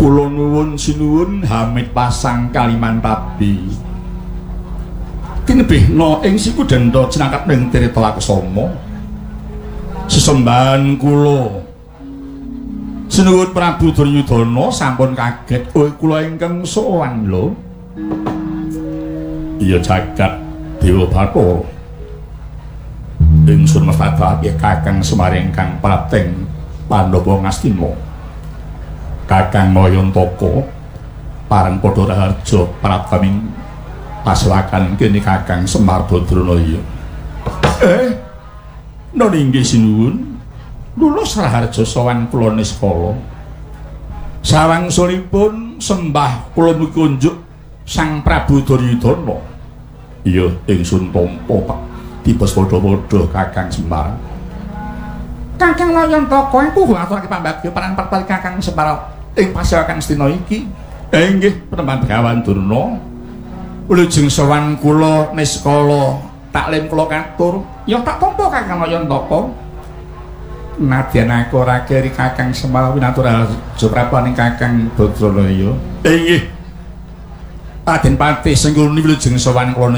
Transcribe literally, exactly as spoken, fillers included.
Kula nuwun sinuwun Hamid pasang Kalimantabi. Kinebihna ing siku denda cinangkat ning Tirta Laksama. Sesembahan kula sinuwun Prabu Duryudana sampun kaget. Oh kula ingkang sowan lho. Iya jagat Dewa Bathara. Ingsun mestadakake Kakang Semar ingkang Pateng Pandhawa Ngastina. Kakang Mayantaka parang padha raharja pratkaming paslakan kene Kakang Semar Badranaya. Eh, nona inggih sinuwun, lulus raharja sowan kula niskala. Sawangsulipun sembah kula mugi kunjuk Sang Prabu Duryudana. Iya, ingsun tampa Pak. Tipes padha-padha Kakang Semar. Kakang Mayantaka iku ngaturake pambagya paran pertali Kakang Semar ing pasawakan Astina iki. Eh nggih, Penemban Begawan Durna. Wilujeng sowan kula niskala taklim kula katur, ya tak tampa Kakang Mayantaka. Nadyan aku ora keri Kakang Semar winatur Prapaning Kakang Badranaya. Eh nggih. Raden Patih Sengkuni wilujeng sowan kula